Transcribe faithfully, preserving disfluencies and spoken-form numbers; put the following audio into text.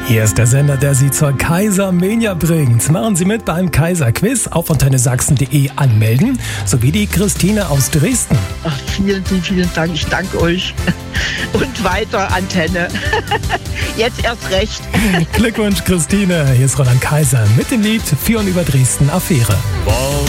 Hier ist der Sender, der Sie zur Kaisermania bringt. Machen Sie mit beim Kaiser-Quiz auf antenne sachsen punkt de anmelden, sowie die Christine aus Dresden. Ach, vielen, vielen, vielen Dank. Ich danke euch. Und weiter, Antenne. Jetzt erst recht. Glückwunsch, Christine. Hier ist Roland Kaiser mit dem Lied Für und über Dresden Affäre. Wow.